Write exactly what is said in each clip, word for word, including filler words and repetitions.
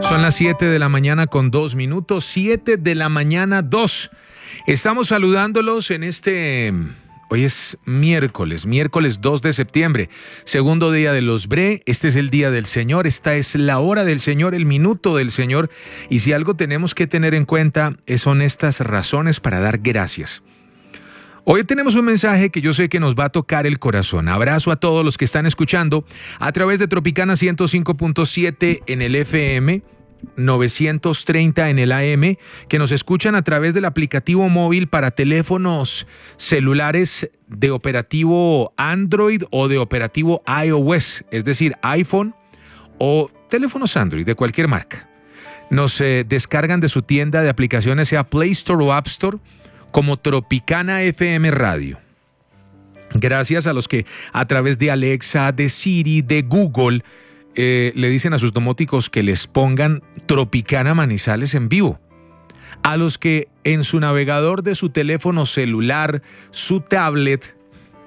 Son las siete de la mañana con dos minutos, siete de la mañana dos. Estamos saludándolos en este, hoy es miércoles, miércoles dos de septiembre, segundo día de los Bre. Este es el día del Señor, esta es la hora del Señor, el minuto del Señor. Y si algo tenemos que tener en cuenta son estas razones para dar gracias. Hoy tenemos un mensaje que yo sé que nos va a tocar el corazón. Abrazo a todos los que están escuchando a través de Tropicana ciento cinco punto siete en el F M, novecientos treinta en el A M, que nos escuchan a través del aplicativo móvil para teléfonos celulares de operativo Android o de operativo iOS, es decir, iPhone o teléfonos Android de cualquier marca. Nos eh, descargan de su tienda de aplicaciones, sea Play Store o App Store, como Tropicana F M Radio. Gracias a los que a través de Alexa, de Siri, de Google, eh, le dicen a sus domóticos que les pongan Tropicana Manizales en vivo. A los que en su navegador de su teléfono celular, su tablet,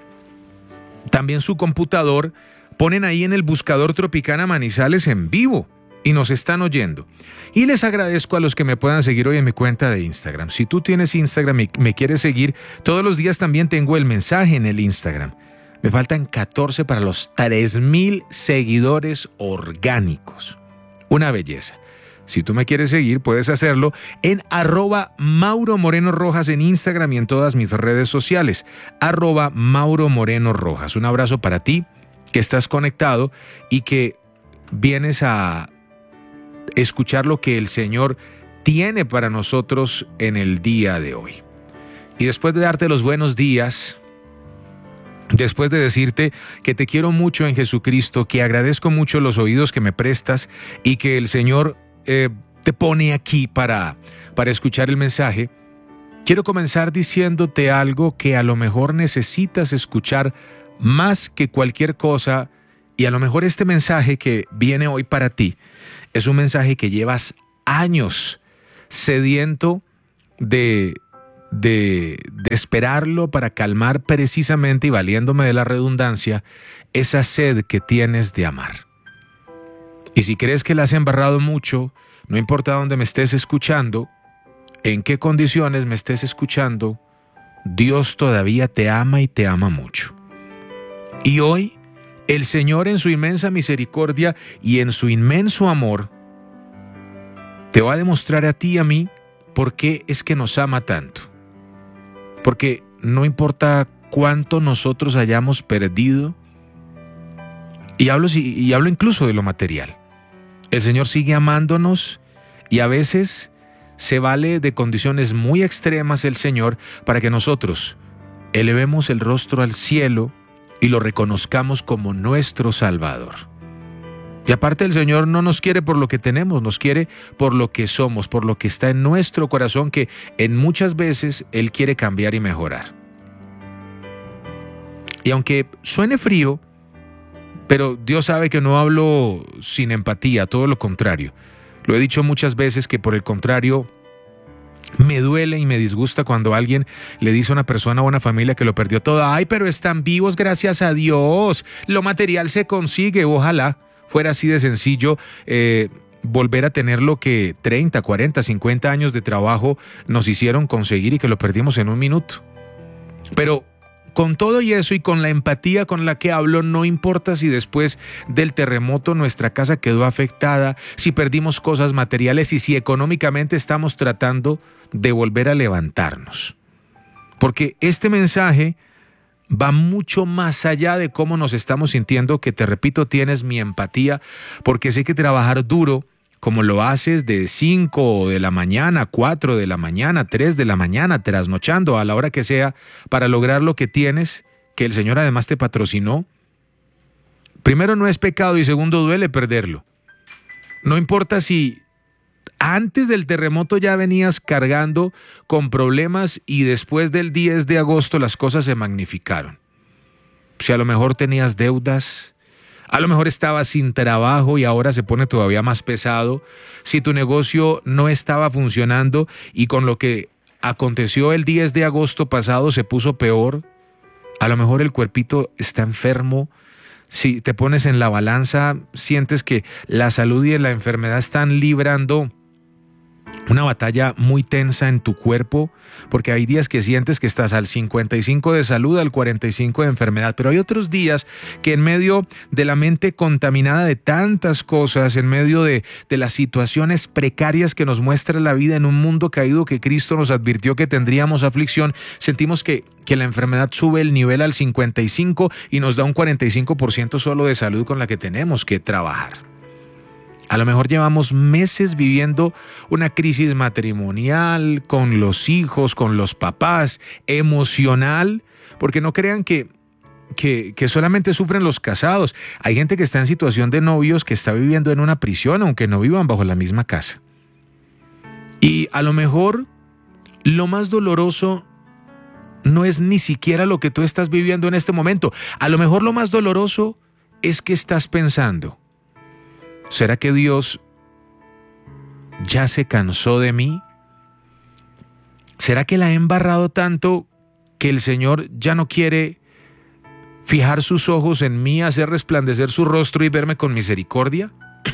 también su computador, ponen ahí en el buscador Tropicana Manizales en vivo y nos están oyendo. Y les agradezco a los que me puedan seguir hoy en mi cuenta de Instagram. Si tú tienes Instagram y me quieres seguir, todos los días también tengo el mensaje en el Instagram. Me faltan catorce para los tres mil seguidores orgánicos. Una belleza. Si tú me quieres seguir, puedes hacerlo en arroba Mauro Moreno Rojas en Instagram y en todas mis redes sociales. Arroba Mauro Moreno Rojas. Un abrazo para ti que estás conectado y que vienes a escuchar lo que el Señor tiene para nosotros en el día de hoy. Y después de darte los buenos días, después de decirte que te quiero mucho en Jesucristo, que agradezco mucho los oídos que me prestas y que el Señor eh, te pone aquí para, para escuchar el mensaje, quiero comenzar diciéndote algo que a lo mejor necesitas escuchar más que cualquier cosa, y a lo mejor este mensaje que viene hoy para ti es un mensaje que llevas años sediento de, de, de esperarlo para calmar precisamente, y valiéndome de la redundancia, esa sed que tienes de amar. Y si crees que la has embarrado mucho, no importa dónde me estés escuchando, en qué condiciones me estés escuchando, Dios todavía te ama y te ama mucho. Y hoy, el Señor en su inmensa misericordia y en su inmenso amor te va a demostrar a ti y a mí por qué es que nos ama tanto. Porque no importa cuánto nosotros hayamos perdido, y hablo, y hablo incluso de lo material, el Señor sigue amándonos, y a veces se vale de condiciones muy extremas el Señor para que nosotros elevemos el rostro al cielo y lo reconozcamos como nuestro Salvador. Y aparte, el Señor no nos quiere por lo que tenemos, nos quiere por lo que somos, por lo que está en nuestro corazón, que en muchas veces Él quiere cambiar y mejorar. Y aunque suene frío, pero Dios sabe que no hablo sin empatía, todo lo contrario. Lo he dicho muchas veces que por el contrario, me duele y me disgusta cuando alguien le dice a una persona o a una familia que lo perdió todo. Ay, pero están vivos, gracias a Dios. Lo material se consigue. Ojalá fuera así de sencillo eh, volver a tener lo que treinta, cuarenta, cincuenta años de trabajo nos hicieron conseguir y que lo perdimos en un minuto. Pero con todo y eso y con la empatía con la que hablo, no importa si después del terremoto nuestra casa quedó afectada, si perdimos cosas materiales y si económicamente estamos tratando de volver a levantarnos. Porque este mensaje va mucho más allá de cómo nos estamos sintiendo, que te repito, tienes mi empatía, porque sé que trabajar duro, como lo haces de cinco de la mañana, cuatro de la mañana, tres de la mañana, trasnochando a la hora que sea, para lograr lo que tienes, que el Señor además te patrocinó, primero no es pecado y segundo duele perderlo. No importa si antes del terremoto ya venías cargando con problemas y después del diez de agosto las cosas se magnificaron. Si a lo mejor tenías deudas, a lo mejor estabas sin trabajo y ahora se pone todavía más pesado. Si tu negocio no estaba funcionando y con lo que aconteció el diez de agosto pasado se puso peor, a lo mejor el cuerpito está enfermo, Si te pones en la balanza, sientes que la salud y la enfermedad están librando una batalla muy tensa en tu cuerpo, porque hay días que sientes que estás al cincuenta y cinco de salud, al cuarenta y cinco de enfermedad, pero hay otros días que en medio de la mente contaminada de tantas cosas, en medio de, de las situaciones precarias que nos muestra la vida en un mundo caído que Cristo nos advirtió que tendríamos aflicción, sentimos que, que la enfermedad sube el nivel al cincuenta y cinco y nos da un cuarenta y cinco por ciento solo de salud con la que tenemos que trabajar. A lo mejor llevamos meses viviendo una crisis matrimonial, con los hijos, con los papás, emocional, porque no crean que, que, que solamente sufren los casados. Hay gente que está en situación de novios que está viviendo en una prisión, aunque no vivan bajo la misma casa. Y a lo mejor lo más doloroso no es ni siquiera lo que tú estás viviendo en este momento. A lo mejor lo más doloroso es que estás pensando: ¿será que Dios ya se cansó de mí? ¿Será que la he embarrado tanto que el Señor ya no quiere fijar sus ojos en mí, hacer resplandecer su rostro y verme con misericordia?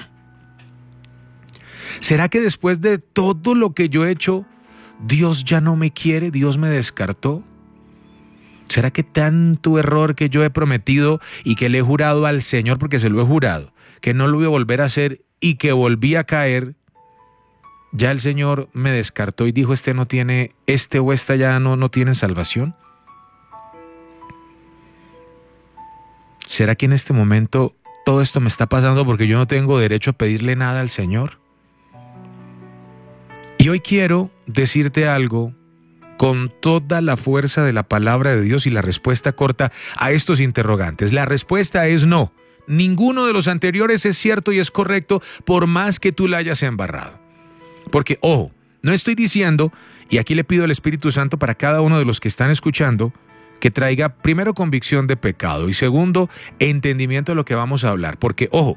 ¿Será que después de todo lo que yo he hecho, Dios ya no me quiere, Dios me descartó? ¿Será que tanto error que yo he prometido y que le he jurado al Señor, porque se lo he jurado, que no lo voy a volver a hacer y que volví a caer, ya el Señor me descartó y dijo: este no tiene, este o esta ya no, no tiene salvación? ¿Será que en este momento todo esto me está pasando porque yo no tengo derecho a pedirle nada al Señor? Y hoy quiero decirte algo con toda la fuerza de la palabra de Dios y la respuesta corta a estos interrogantes. La respuesta es no. Ninguno de los anteriores es cierto y es correcto, por más que tú la hayas embarrado. Porque, ojo, no estoy diciendo, y aquí le pido al Espíritu Santo para cada uno de los que están escuchando, que traiga primero convicción de pecado y segundo, entendimiento de lo que vamos a hablar. Porque, ojo,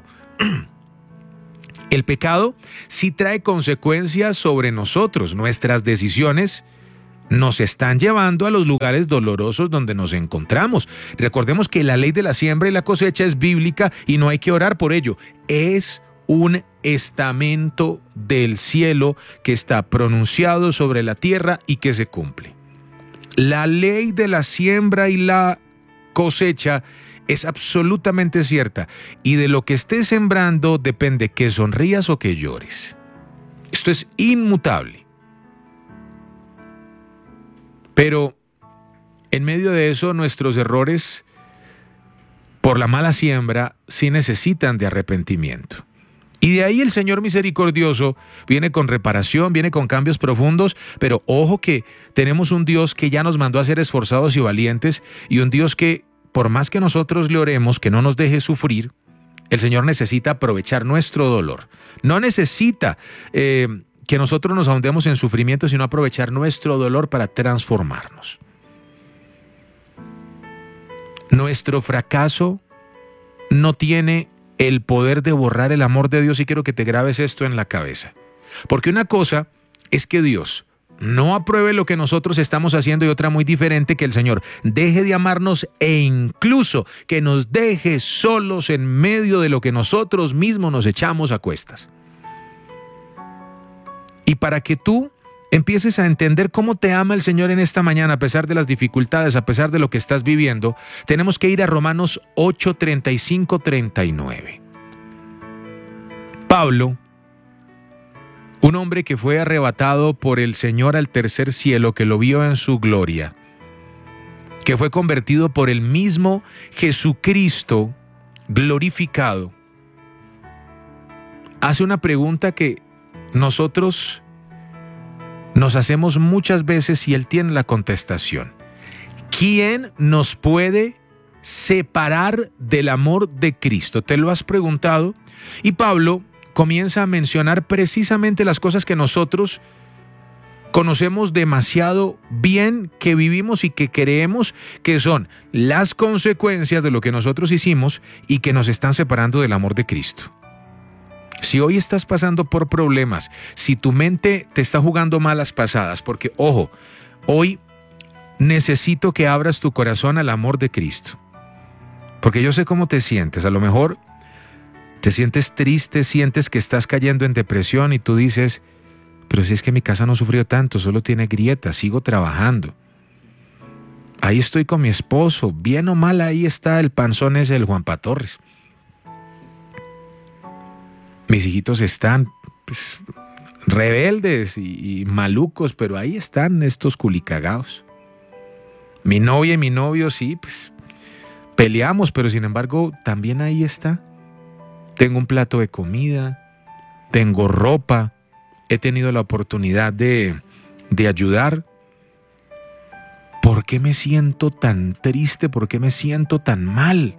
el pecado sí trae consecuencias sobre nosotros. Nuestras decisiones nos están llevando a los lugares dolorosos donde nos encontramos. Recordemos que la ley de la siembra y la cosecha es bíblica y no hay que orar por ello. Es un estamento del cielo que está pronunciado sobre la tierra y que se cumple. La ley de la siembra y la cosecha es absolutamente cierta, y de lo que estés sembrando depende que sonrías o que llores. Esto es inmutable. Pero en medio de eso, nuestros errores por la mala siembra sí necesitan de arrepentimiento. Y de ahí el Señor misericordioso viene con reparación, viene con cambios profundos, pero ojo que tenemos un Dios que ya nos mandó a ser esforzados y valientes, y un Dios que, por más que nosotros le oremos, que no nos deje sufrir, el Señor necesita aprovechar nuestro dolor. No necesita eh, que nosotros nos ahondemos en sufrimiento, sino aprovechar nuestro dolor para transformarnos. Nuestro fracaso no tiene el poder de borrar el amor de Dios, y quiero que te grabes esto en la cabeza. Porque una cosa es que Dios no apruebe lo que nosotros estamos haciendo, y otra muy diferente, que el Señor deje de amarnos e incluso que nos deje solos en medio de lo que nosotros mismos nos echamos a cuestas. Y para que tú empieces a entender cómo te ama el Señor en esta mañana, a pesar de las dificultades, a pesar de lo que estás viviendo, tenemos que ir a Romanos ocho, treinta y cinco, treinta y nueve. Pablo, un hombre que fue arrebatado por el Señor al tercer cielo, que lo vio en su gloria, que fue convertido por el mismo Jesucristo glorificado, hace una pregunta que nosotros nos hacemos muchas veces y él tiene la contestación. ¿Quién nos puede separar del amor de Cristo? ¿Te lo has preguntado? Y Pablo comienza a mencionar precisamente las cosas que nosotros conocemos demasiado bien, que vivimos y que creemos que son las consecuencias de lo que nosotros hicimos y que nos están separando del amor de Cristo. Si hoy estás pasando por problemas, si tu mente te está jugando malas pasadas, porque ojo, hoy necesito que abras tu corazón al amor de Cristo. Porque yo sé cómo te sientes. A lo mejor te sientes triste, sientes que estás cayendo en depresión y tú dices, pero si es que mi casa no sufrió tanto, solo tiene grietas, sigo trabajando. Ahí estoy con mi esposo, bien o mal, ahí está el panzón ese del Juanpa Torres. Mis hijitos están pues, rebeldes y, y malucos, pero ahí están estos culicagados. Mi novia y mi novio, sí, pues peleamos, pero sin embargo, también ahí está. Tengo un plato de comida, tengo ropa, he tenido la oportunidad de, de ayudar. ¿Por qué me siento tan triste? ¿Por qué me siento tan mal?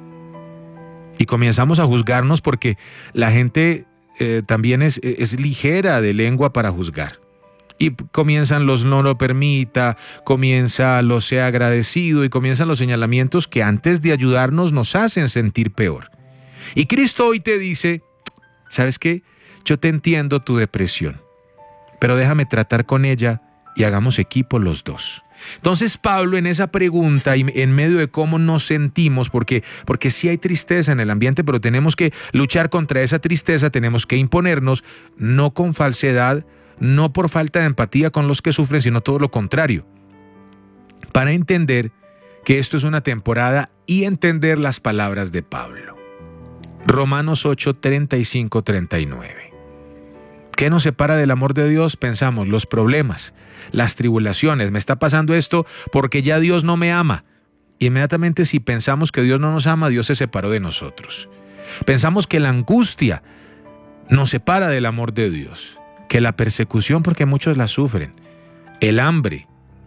Y comenzamos a juzgarnos porque la gente eh, también es, es ligera de lengua para juzgar. Y comienzan los no lo permita, comienza los sea agradecido y comienzan los señalamientos que antes de ayudarnos nos hacen sentir peor. Y Cristo hoy te dice, ¿sabes qué? Yo te entiendo tu depresión, pero déjame tratar con ella y hagamos equipo los dos. Entonces Pablo en esa pregunta y en medio de cómo nos sentimos, porque, porque sí hay tristeza en el ambiente, pero tenemos que luchar contra esa tristeza, tenemos que imponernos, no con falsedad, no por falta de empatía con los que sufren, sino todo lo contrario, para entender que esto es una temporada y entender las palabras de Pablo. Romanos ocho, treinta y cinco, treinta y nueve. ¿Qué nos separa del amor de Dios? Pensamos, los problemas, las tribulaciones. Me está pasando esto porque ya Dios no me ama. Inmediatamente si pensamos que Dios no nos ama, Dios se separó de nosotros. Pensamos que la angustia nos separa del amor de Dios, que la persecución, porque muchos la sufren, el hambre,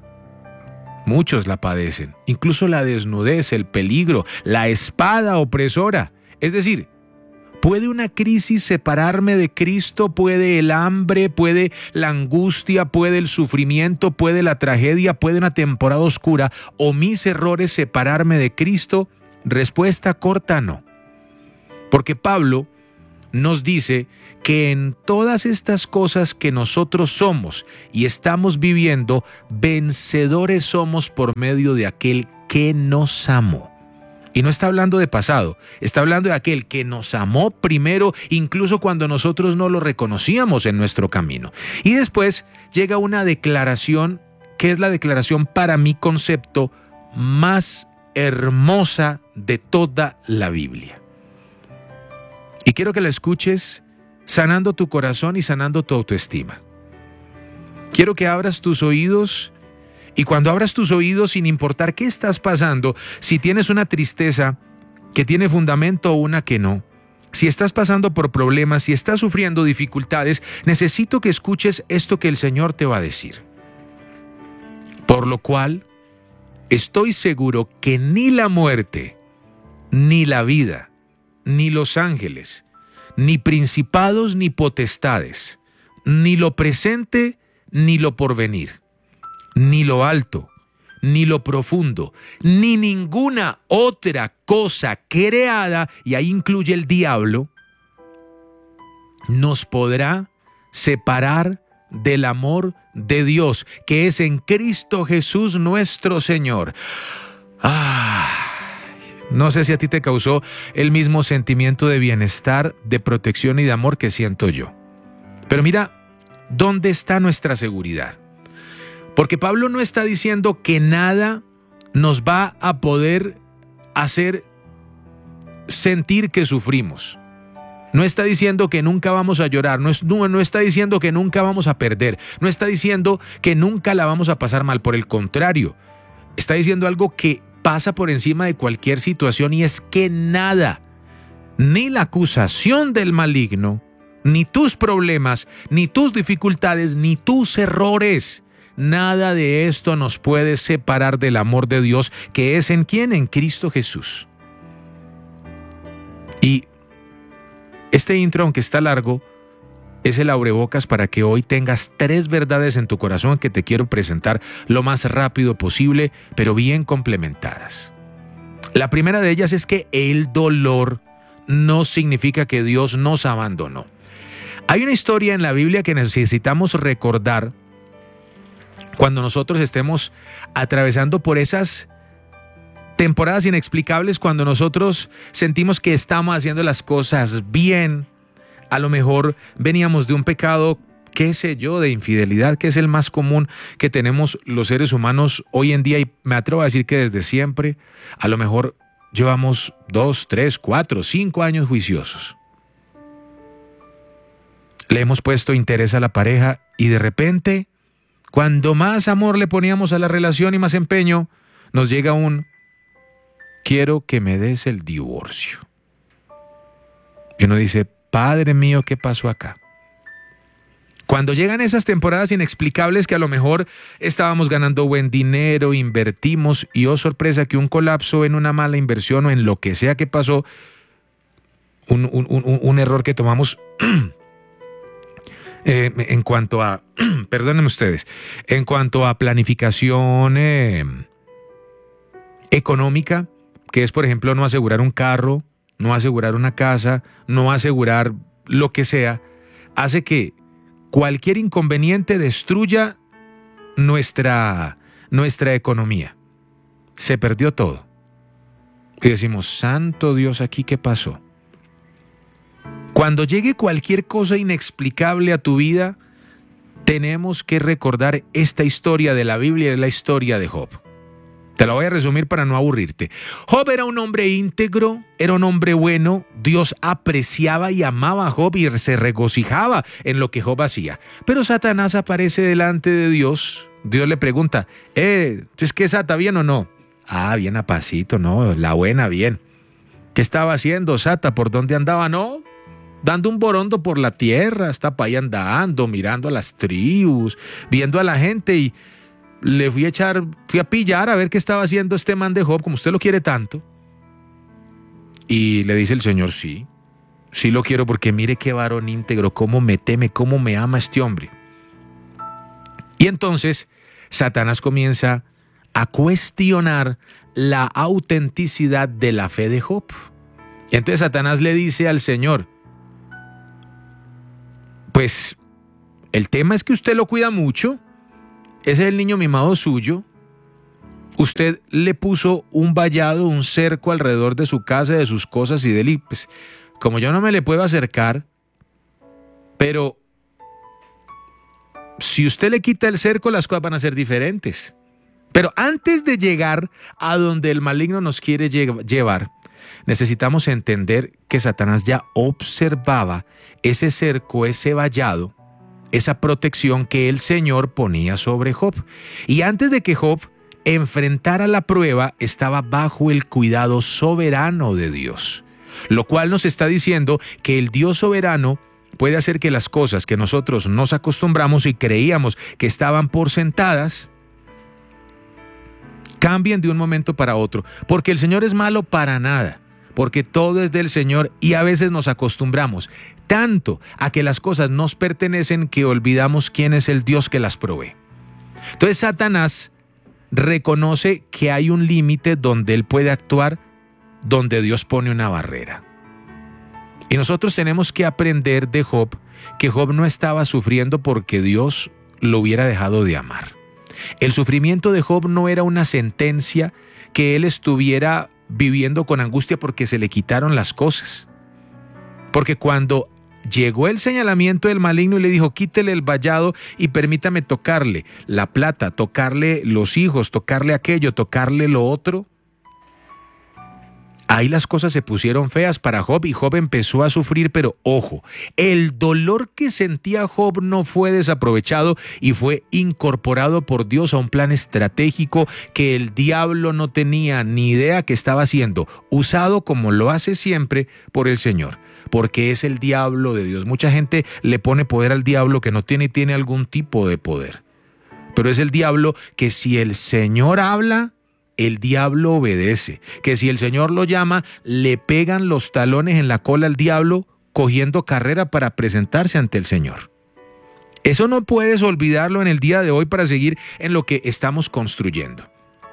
muchos la padecen, incluso la desnudez, el peligro, la espada opresora. Es decir, ¿puede una crisis separarme de Cristo? ¿Puede el hambre? ¿Puede la angustia? ¿Puede el sufrimiento? ¿Puede la tragedia? ¿Puede una temporada oscura o mis errores separarme de Cristo? Respuesta corta, no. Porque Pablo nos dice que en todas estas cosas que nosotros somos y estamos viviendo, vencedores somos por medio de aquel que nos amó. Y no está hablando de pasado, está hablando de aquel que nos amó primero, incluso cuando nosotros no lo reconocíamos en nuestro camino. Y después llega una declaración, que es la declaración para mi concepto más hermosa de toda la Biblia. Y quiero que la escuches sanando tu corazón y sanando tu autoestima. Quiero que abras tus oídos. Y cuando abras tus oídos, sin importar qué estás pasando, si tienes una tristeza que tiene fundamento o una que no, si estás pasando por problemas, si estás sufriendo dificultades, necesito que escuches esto que el Señor te va a decir. Por lo cual, estoy seguro que ni la muerte, ni la vida, ni los ángeles, ni principados, ni potestades, ni lo presente, ni lo porvenir, ni lo alto, ni lo profundo, ni ninguna otra cosa creada, y ahí incluye el diablo, nos podrá separar del amor de Dios, que es en Cristo Jesús nuestro Señor. Ah, no sé si a ti te causó el mismo sentimiento de bienestar, de protección y de amor que siento yo. Pero mira, ¿dónde está nuestra seguridad? Porque Pablo no está diciendo que nada nos va a poder hacer sentir que sufrimos. No está diciendo que nunca vamos a llorar, no, es, no, no está diciendo que nunca vamos a perder, no está diciendo que nunca la vamos a pasar mal, por el contrario, está diciendo algo que pasa por encima de cualquier situación, y es que nada, ni la acusación del maligno, ni tus problemas, ni tus dificultades, ni tus errores, nada de esto nos puede separar del amor de Dios, que es en quién, en Cristo Jesús. Y este intro, aunque está largo, es el abrebocas para que hoy tengas tres verdades en tu corazón que te quiero presentar lo más rápido posible, pero bien complementadas. La primera de ellas es que el dolor no significa que Dios nos abandonó. Hay una historia en la Biblia que necesitamos recordar cuando nosotros estemos atravesando por esas temporadas inexplicables cuando nosotros sentimos que estamos haciendo las cosas bien. A lo mejor veníamos de un pecado, qué sé yo, de infidelidad, que es el más común que tenemos los seres humanos hoy en día, y me atrevo a decir que desde siempre. A lo mejor llevamos dos, tres, cuatro, cinco años juiciosos. Le hemos puesto interés a la pareja y de repente, cuando más amor le poníamos a la relación y más empeño, nos llega un quiero que me des el divorcio. Y uno dice, Padre mío, ¿qué pasó acá? Cuando llegan esas temporadas inexplicables que a lo mejor estábamos ganando buen dinero, invertimos y oh sorpresa que un colapso en una mala inversión o en lo que sea que pasó, un, un, un, un error que tomamos eh, en cuanto a, perdónenme ustedes, en cuanto a planificación eh, económica, que es por ejemplo no asegurar un carro, no asegurar una casa, no asegurar lo que sea, hace que cualquier inconveniente destruya nuestra, nuestra economía. Se perdió todo. Y decimos, santo Dios, ¿aquí qué pasó? Cuando llegue cualquier cosa inexplicable a tu vida, tenemos que recordar esta historia de la Biblia, la historia de Job. Te la voy a resumir para no aburrirte. Job era un hombre íntegro, era un hombre bueno. Dios apreciaba y amaba a Job y se regocijaba en lo que Job hacía. Pero Satanás aparece delante de Dios. Dios le pregunta, eh, ¿es que Sata bien o no? Ah, bien a pasito, no, la buena, bien. ¿Qué estaba haciendo Sata? ¿Por dónde andaba? No, dando un borondo por la tierra, está para ahí andando, mirando a las tribus, viendo a la gente y le fui a echar, fui a pillar a ver qué estaba haciendo este man de Job, como usted lo quiere tanto. Y le dice el Señor, sí, sí lo quiero porque mire qué varón íntegro, cómo me teme, cómo me ama este hombre. Y entonces Satanás comienza a cuestionar la autenticidad de la fe de Job. Y entonces Satanás le dice al Señor, pues el tema es que usted lo cuida mucho, ese es el niño mimado suyo, usted le puso un vallado, un cerco alrededor de su casa, de sus cosas y de él, pues, como yo no me le puedo acercar, pero si usted le quita el cerco, las cosas van a ser diferentes. Pero antes de llegar a donde el maligno nos quiere llevar, necesitamos entender que Satanás ya observaba ese cerco, ese vallado, esa protección que el Señor ponía sobre Job. Y antes de que Job enfrentara la prueba, estaba bajo el cuidado soberano de Dios. Lo cual nos está diciendo que el Dios soberano puede hacer que las cosas que nosotros nos acostumbramos y creíamos que estaban por sentadas, cambien de un momento para otro. Porque el Señor es malo para nada. Porque todo es del Señor y a veces nos acostumbramos tanto a que las cosas nos pertenecen que olvidamos quién es el Dios que las provee. Entonces Satanás reconoce que hay un límite donde él puede actuar, donde Dios pone una barrera. Y nosotros tenemos que aprender de Job que Job no estaba sufriendo porque Dios lo hubiera dejado de amar. El sufrimiento de Job no era una sentencia que él estuviera viviendo con angustia porque se le quitaron las cosas. Porque cuando llegó el señalamiento del maligno y le dijo, quítele el vallado y permítame tocarle la plata, tocarle los hijos, tocarle aquello, tocarle lo otro, ahí las cosas se pusieron feas para Job y Job empezó a sufrir, pero ojo, el dolor que sentía Job no fue desaprovechado y fue incorporado por Dios a un plan estratégico que el diablo no tenía ni idea que estaba siendo usado como lo hace siempre por el Señor, porque es el diablo de Dios. Mucha gente le pone poder al diablo que no tiene y tiene algún tipo de poder, pero es el diablo que si el Señor habla, el diablo obedece, que si el Señor lo llama, le pegan los talones en la cola al diablo, cogiendo carrera para presentarse ante el Señor. Eso no puedes olvidarlo en el día de hoy para seguir en lo que estamos construyendo.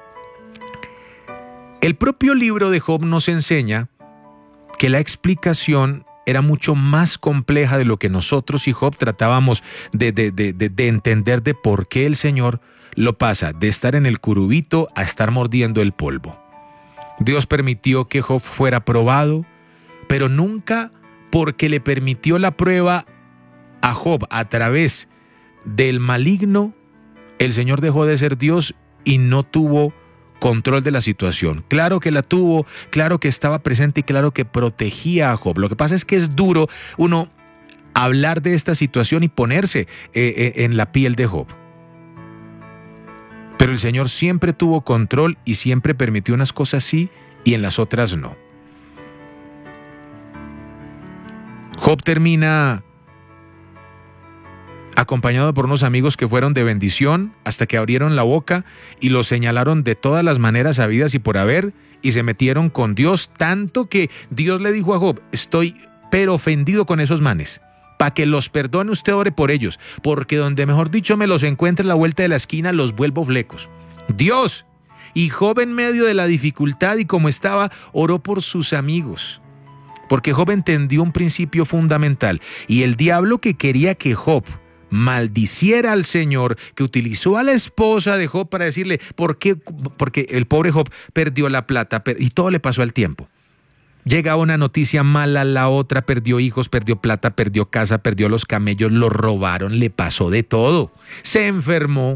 El propio libro de Job nos enseña que la explicación era mucho más compleja de lo que nosotros y Job tratábamos de, de, de, de, de entender de por qué el Señor lo pasa de estar en el curubito a estar mordiendo el polvo. Dios permitió que Job fuera probado, pero nunca porque le permitió la prueba a Job a través del maligno, el Señor dejó de ser Dios y no tuvo control de la situación. Claro que la tuvo, claro que estaba presente y claro que protegía a Job. Lo que pasa es que es duro uno hablar de esta situación y ponerse eh, eh, en la piel de Job. Pero el Señor siempre tuvo control y siempre permitió unas cosas sí y en las otras no. Job termina acompañado por unos amigos que fueron de bendición hasta que abrieron la boca y lo señalaron de todas las maneras habidas y por haber y se metieron con Dios, tanto que Dios le dijo a Job: estoy pero ofendido con esos manes, para que los perdone usted, ore por ellos, porque donde mejor dicho me los encuentre a la vuelta de la esquina los vuelvo flecos. Dios. Y Job, en medio de la dificultad y como estaba, oró por sus amigos, porque Job entendió un principio fundamental, y el diablo, que quería que Job maldiciera al Señor, que utilizó a la esposa de Job para decirle por qué, porque el pobre Job perdió la plata y todo le pasó al tiempo. Llega una noticia mala, la otra, perdió hijos, perdió plata, perdió casa, perdió los camellos, lo robaron, le pasó de todo. Se enfermó.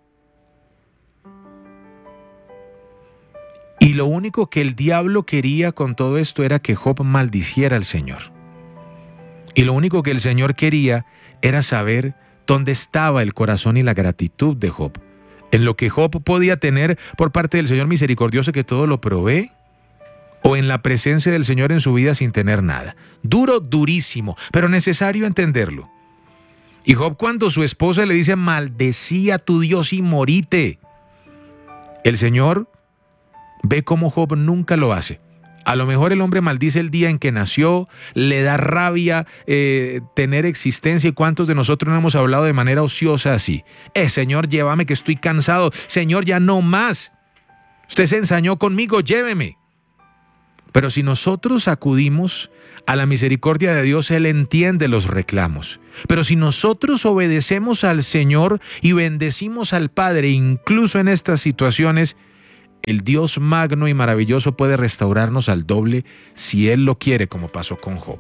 Y lo único que el diablo quería con todo esto era que Job maldiciera al Señor. Y lo único que el Señor quería era saber dónde estaba el corazón y la gratitud de Job, en lo que Job podía tener por parte del Señor misericordioso que todo lo provee, o en la presencia del Señor en su vida sin tener nada. Duro, durísimo, pero necesario entenderlo. Y Job, cuando su esposa le dice: maldecí a tu Dios y morite, el Señor ve cómo Job nunca lo hace. A lo mejor el hombre maldice el día en que nació, le da rabia eh, tener existencia, y cuántos de nosotros no hemos hablado de manera ociosa así. Eh, Señor, llévame que estoy cansado. Señor, ya no más. Usted se ensañó conmigo, lléveme. Pero si nosotros acudimos a la misericordia de Dios, Él entiende los reclamos. Pero si nosotros obedecemos al Señor y bendecimos al Padre, incluso en estas situaciones, el Dios magno y maravilloso puede restaurarnos al doble si Él lo quiere, como pasó con Job.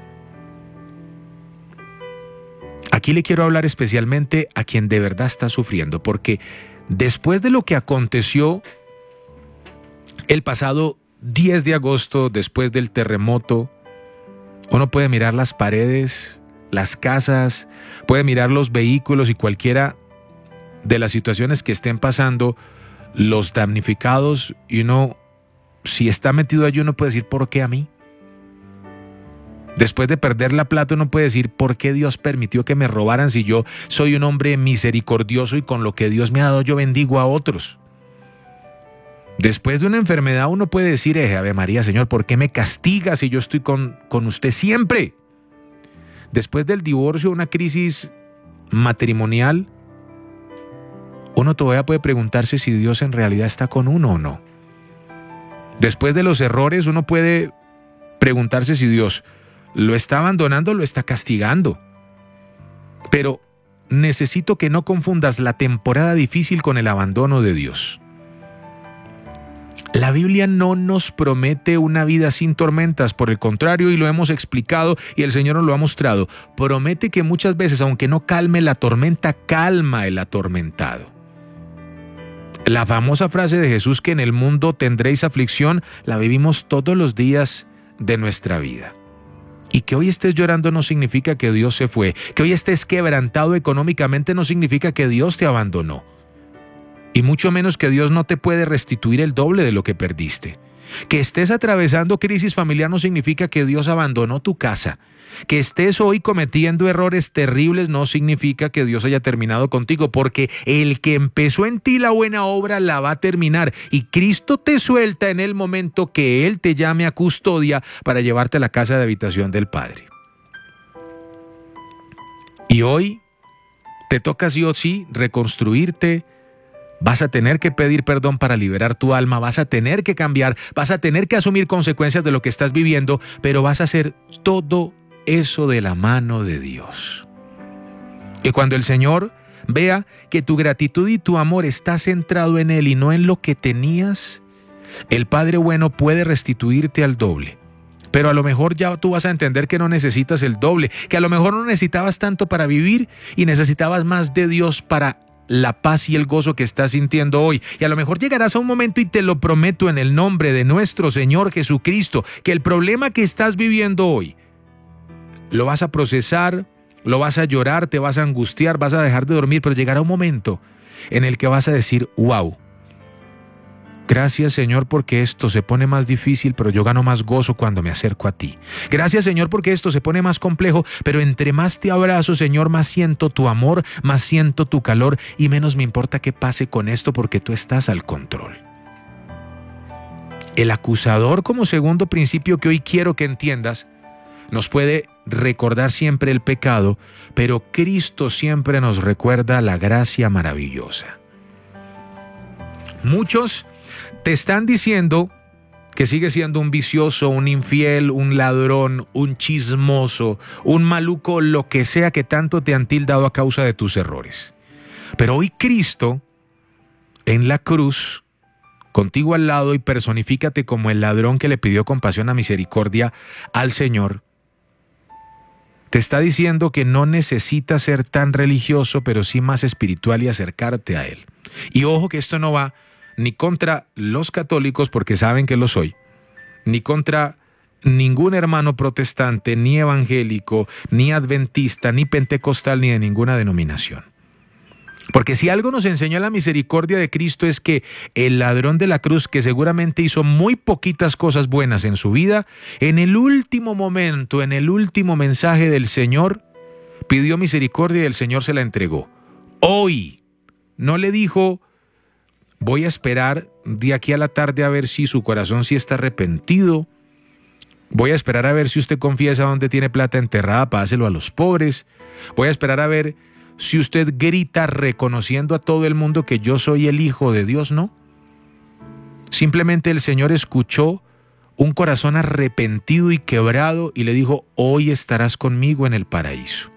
Aquí le quiero hablar especialmente a quien de verdad está sufriendo, porque después de lo que aconteció el pasado diez de agosto, después del terremoto, uno puede mirar las paredes, las casas, puede mirar los vehículos y cualquiera de las situaciones que estén pasando, los damnificados, y uno, si está metido allí, uno puede decir: ¿por qué a mí? Después de perder la plata, uno puede decir: ¿por qué Dios permitió que me robaran si yo soy un hombre misericordioso y con lo que Dios me ha dado yo bendigo a otros? Después de una enfermedad, uno puede decir: eh, Ave María, Señor, ¿por qué me castiga si yo estoy con, con usted siempre? Después del divorcio, una crisis matrimonial, uno todavía puede preguntarse si Dios en realidad está con uno o no. Después de los errores, uno puede preguntarse si Dios lo está abandonando o lo está castigando. Pero necesito que no confundas la temporada difícil con el abandono de Dios. La Biblia no nos promete una vida sin tormentas, por el contrario, y lo hemos explicado y el Señor nos lo ha mostrado. Promete que muchas veces, aunque no calme la tormenta, calma el atormentado. La famosa frase de Jesús, que en el mundo tendréis aflicción, la vivimos todos los días de nuestra vida. Y que hoy estés llorando no significa que Dios se fue. Que hoy estés quebrantado económicamente no significa que Dios te abandonó. Y mucho menos que Dios no te puede restituir el doble de lo que perdiste. Que estés atravesando crisis familiar no significa que Dios abandonó tu casa. Que estés hoy cometiendo errores terribles no significa que Dios haya terminado contigo, porque el que empezó en ti la buena obra la va a terminar, y Cristo te suelta en el momento que Él te llame a custodia para llevarte a la casa de habitación del Padre. Y hoy te toca sí o sí reconstruirte. Vas a tener que pedir perdón para liberar tu alma, vas a tener que cambiar, vas a tener que asumir consecuencias de lo que estás viviendo, pero vas a hacer todo eso de la mano de Dios. Y cuando el Señor vea que tu gratitud y tu amor está centrado en Él y no en lo que tenías, El Padre bueno puede restituirte al doble. Pero a lo mejor ya tú vas a entender que no necesitas el doble, que a lo mejor no necesitabas tanto para vivir y necesitabas más de Dios para la paz y el gozo que estás sintiendo hoy. Y a lo mejor llegarás a un momento, y te lo prometo en el nombre de nuestro Señor Jesucristo, que el problema que estás viviendo hoy lo vas a procesar, lo vas a llorar, te vas a angustiar, vas a dejar de dormir, pero llegará un momento en el que vas a decir, wow, gracias Señor porque esto se pone más difícil, pero yo gano más gozo cuando me acerco a ti. Gracias Señor porque esto se pone más complejo, pero entre más te abrazo Señor, más siento tu amor, más siento tu calor y menos me importa qué pase con esto porque tú estás al control. El acusador, como segundo principio que hoy quiero que entiendas, nos puede recordar siempre el pecado, pero Cristo siempre nos recuerda la gracia maravillosa. Muchos te están diciendo que sigues siendo un vicioso, un infiel, un ladrón, un chismoso, un maluco, lo que sea que tanto te han tildado a causa de tus errores. Pero hoy Cristo, en la cruz, contigo al lado, y personifícate como el ladrón que le pidió compasión a misericordia al Señor, te está diciendo que no necesitas ser tan religioso, pero sí más espiritual y acercarte a Él. Y ojo que esto no va ni contra los católicos, porque saben que lo soy, ni contra ningún hermano protestante, ni evangélico, ni adventista, ni pentecostal, ni de ninguna denominación. Porque si algo nos enseñó la misericordia de Cristo es que el ladrón de la cruz, que seguramente hizo muy poquitas cosas buenas en su vida, en el último momento, en el último mensaje del Señor, pidió misericordia y el Señor se la entregó. Hoy, no le dijo, voy a esperar de aquí a la tarde a ver si su corazón sí está arrepentido. Voy a esperar a ver si usted confiesa dónde tiene plata enterrada para dárselo a los pobres. Voy a esperar a ver si usted grita reconociendo a todo el mundo que yo soy el Hijo de Dios. No. Simplemente el Señor escuchó un corazón arrepentido y quebrado y le dijo, hoy estarás conmigo en el paraíso.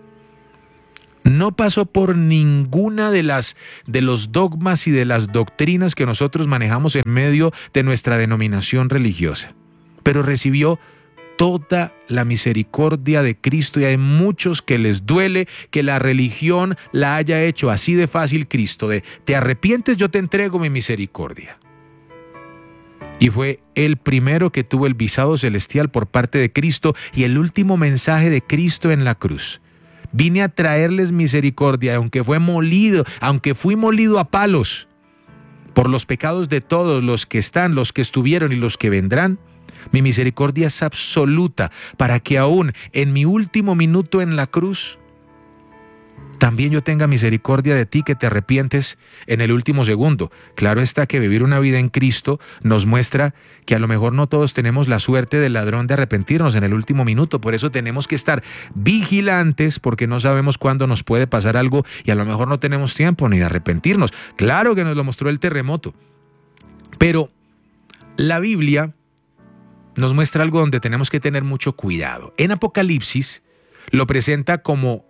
No pasó por ninguna de las de los dogmas y de las doctrinas que nosotros manejamos en medio de nuestra denominación religiosa, pero recibió toda la misericordia de Cristo, y hay muchos que les duele que la religión la haya hecho así de fácil Cristo, de te arrepientes, yo te entrego mi misericordia. Y fue el primero que tuvo el visado celestial por parte de Cristo y el último mensaje de Cristo en la cruz. Vine a traerles misericordia, aunque fue molido, aunque fui molido a palos por los pecados de todos los que están, los que estuvieron y los que vendrán. Mi misericordia es absoluta para que aún en mi último minuto en la cruz, también yo tenga misericordia de ti que te arrepientes en el último segundo. Claro está que vivir una vida en Cristo nos muestra que a lo mejor no todos tenemos la suerte del ladrón de arrepentirnos en el último minuto. Por eso tenemos que estar vigilantes, porque no sabemos cuándo nos puede pasar algo y a lo mejor no tenemos tiempo ni de arrepentirnos. Claro que nos lo mostró el terremoto. Pero la Biblia nos muestra algo donde tenemos que tener mucho cuidado. En Apocalipsis lo presenta como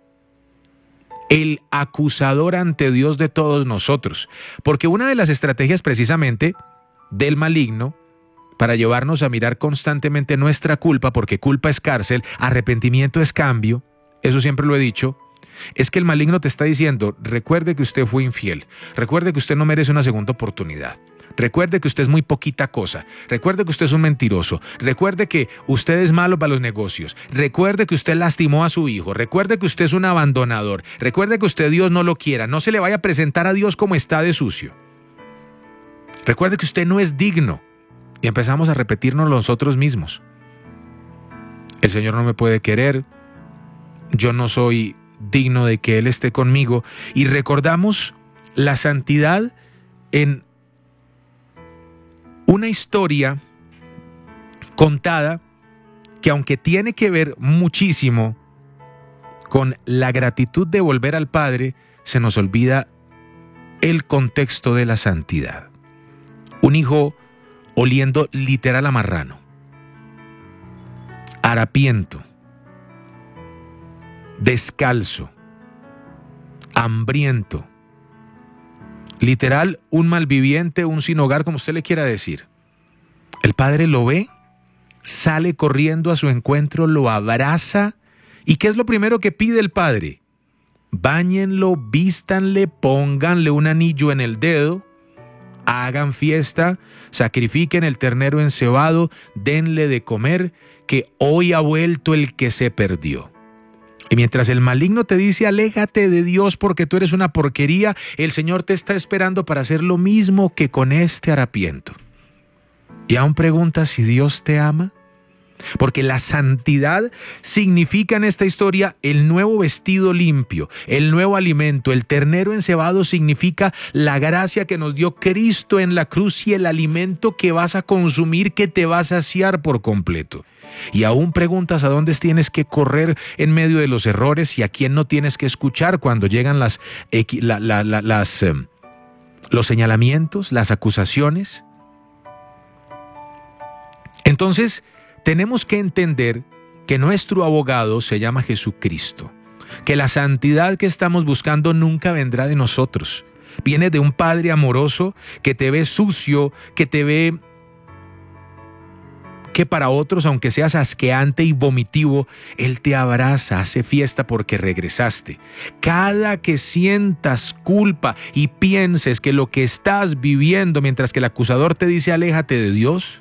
el acusador ante Dios de todos nosotros, porque una de las estrategias precisamente del maligno para llevarnos a mirar constantemente nuestra culpa, porque culpa es cárcel, arrepentimiento es cambio, eso siempre lo he dicho, es que el maligno te está diciendo, recuerde que usted fue infiel, recuerde que usted no merece una segunda oportunidad. Recuerde que usted es muy poquita cosa. Recuerde que usted es un mentiroso. Recuerde que usted es malo para los negocios. Recuerde que usted lastimó a su hijo. Recuerde que usted es un abandonador. Recuerde que usted Dios no lo quiera. No se le vaya a presentar a Dios como está de sucio. Recuerde que usted no es digno. Y empezamos a repetirnos nosotros mismos. El Señor no me puede querer. Yo no soy digno de que Él esté conmigo. Y recordamos la santidad en una historia contada que, aunque tiene que ver muchísimo con la gratitud de volver al Padre, se nos olvida el contexto de la santidad. Un hijo oliendo literal a marrano, harapiento, descalzo, hambriento, literal, un malviviente, un sin hogar, como usted le quiera decir. El padre lo ve, sale corriendo a su encuentro, lo abraza. ¿Y qué es lo primero que pide el padre? Báñenlo, vístanle, pónganle un anillo en el dedo, hagan fiesta, sacrifiquen el ternero encebado, denle de comer, que hoy ha vuelto el que se perdió. Y mientras el maligno te dice, aléjate de Dios porque tú eres una porquería, el Señor te está esperando para hacer lo mismo que con este harapiento. Y aún preguntas si Dios te ama. Porque la santidad significa en esta historia el nuevo vestido limpio, el nuevo alimento. El ternero encebado significa la gracia que nos dio Cristo en la cruz y el alimento que vas a consumir, que te va a saciar por completo. Y aún preguntas a dónde tienes que correr en medio de los errores y a quién no tienes que escuchar cuando llegan las, la, la, la, las, eh, los señalamientos, las acusaciones. Entonces, tenemos que entender que nuestro abogado se llama Jesucristo, que la santidad que estamos buscando nunca vendrá de nosotros. Viene de un Padre amoroso que te ve sucio, que te ve que para otros, aunque seas asqueante y vomitivo, Él te abraza, hace fiesta porque regresaste. Cada que sientas culpa y pienses que lo que estás viviendo mientras que el acusador te dice aléjate de Dios,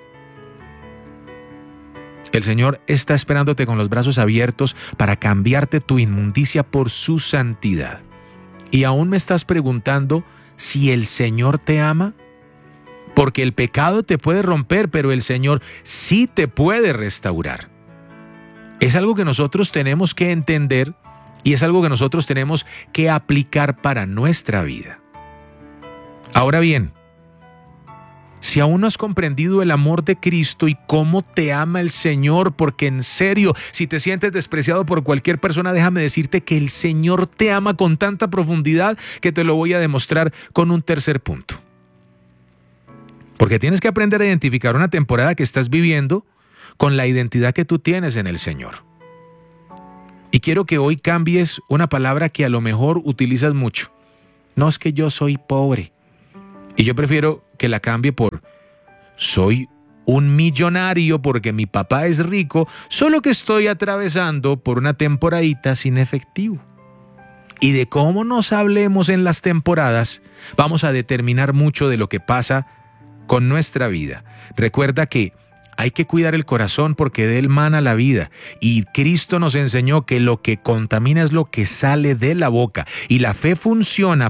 el Señor está esperándote con los brazos abiertos para cambiarte tu inmundicia por su santidad. Y aún me estás preguntando si el Señor te ama, porque el pecado te puede romper, pero el Señor sí te puede restaurar. Es algo que nosotros tenemos que entender y es algo que nosotros tenemos que aplicar para nuestra vida. Ahora bien, si aún no has comprendido el amor de Cristo y cómo te ama el Señor, porque en serio, si te sientes despreciado por cualquier persona, déjame decirte que el Señor te ama con tanta profundidad que te lo voy a demostrar con un tercer punto. Porque tienes que aprender a identificar una temporada que estás viviendo con la identidad que tú tienes en el Señor. Y quiero que hoy cambies una palabra que a lo mejor utilizas mucho. No, es que yo soy pobre. Y yo prefiero que la cambie por soy un millonario porque mi papá es rico, solo que estoy atravesando por una temporadita sin efectivo. Y de cómo nos hablemos en las temporadas, vamos a determinar mucho de lo que pasa con nuestra vida. Recuerda que hay que cuidar el corazón porque de él mana la vida. Y Cristo nos enseñó que lo que contamina es lo que sale de la boca. Y la fe funciona